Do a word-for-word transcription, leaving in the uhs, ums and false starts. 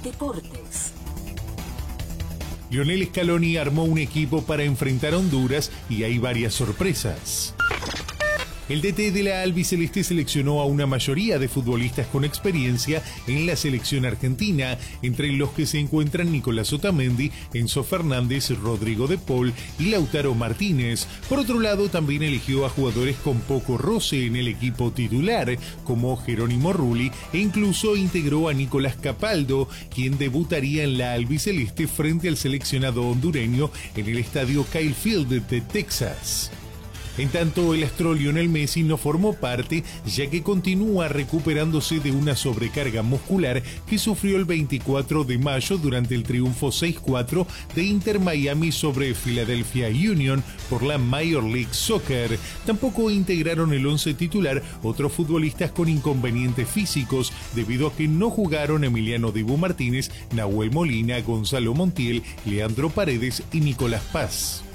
Deportes. Lionel Scaloni armó un equipo para enfrentar a Honduras y hay varias sorpresas. El D T de la albiceleste seleccionó a una mayoría de futbolistas con experiencia en la selección argentina, entre los que se encuentran Nicolás Otamendi, Enzo Fernández, Rodrigo de Paul y Lautaro Martínez. Por otro lado, también eligió a jugadores con poco roce en el equipo titular, como Jerónimo Rulli, e incluso integró a Nicolás Capaldo, quien debutaría en la albiceleste frente al seleccionado hondureño en el estadio Kyle Field de Texas. En tanto, el astro Lionel Messi no formó parte, ya que continúa recuperándose de una sobrecarga muscular que sufrió el veinticuatro de mayo durante el triunfo seis cuatro de Inter Miami sobre Philadelphia Union por la Major League Soccer. Tampoco integraron el once titular otros futbolistas con inconvenientes físicos, debido a que no jugaron Emiliano Dibu Martínez, Nahuel Molina, Gonzalo Montiel, Leandro Paredes y Nicolás Paz.